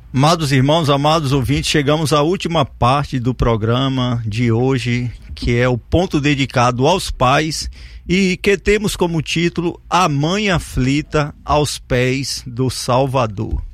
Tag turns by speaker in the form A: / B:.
A: Amados irmãos, amados ouvintes, chegamos à última parte do programa de hoje, que é o ponto dedicado aos pais e que temos como título A Mãe Aflita aos Pés do Salvador.